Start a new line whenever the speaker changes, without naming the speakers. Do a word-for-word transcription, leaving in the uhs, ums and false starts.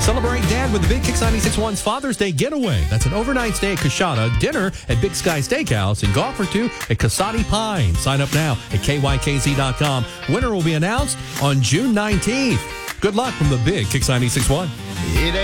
Celebrate Dad with the Big Kicks ninety-six point one's Father's Day Getaway. That's an overnight stay at Coshada, dinner at Big Sky Steakhouse, and golf or two at Casati Pine. Sign up now at K Y K Z dot com. Winner will be announced on June nineteenth. Good luck from the Big Kicks ninety-six point one.